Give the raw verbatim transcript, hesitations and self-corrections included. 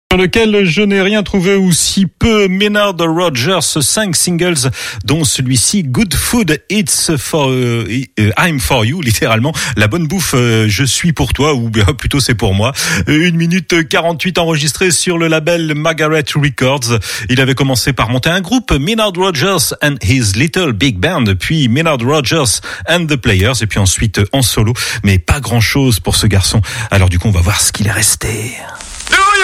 Sur lequel je n'ai rien trouvé ou si peu. Maynard Rogers, cinq singles, dont celui-ci Good Food, It's for uh, I'm for you, littéralement la bonne bouffe, euh, je suis pour toi, ou bien plutôt c'est pour moi. Une minute quarante-huit enregistré sur le label Margaret Records. Il avait commencé par monter un groupe, Maynard Rogers and His Little Big Band, puis Maynard Rogers and the Players, et puis ensuite en solo. Mais pas grand chose pour ce garçon. Alors du coup on va voir ce qu'il est resté.